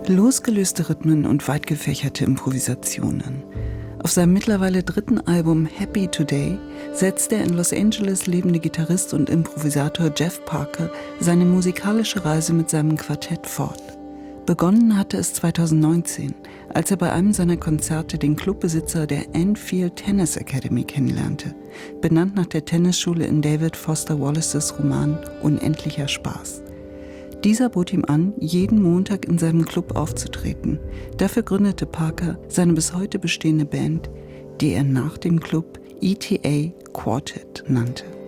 Losgelöste Rhythmen und weit gefächerte Improvisationen. Auf seinem mittlerweile 3. Album Happy Today setzt der in Los Angeles lebende Gitarrist und Improvisator Jeff Parker seine musikalische Reise mit seinem Quartett fort. Begonnen hatte es 2019, als er bei einem seiner Konzerte den Clubbesitzer der Enfield Tennis Academy kennenlernte, benannt nach der Tennisschule in David Foster Wallaces Roman Unendlicher Spaß. Dieser bot ihm an, jeden Montag in seinem Club aufzutreten. Dafür gründete Parker seine bis heute bestehende Band, die er nach dem Club ETA Quartet nannte.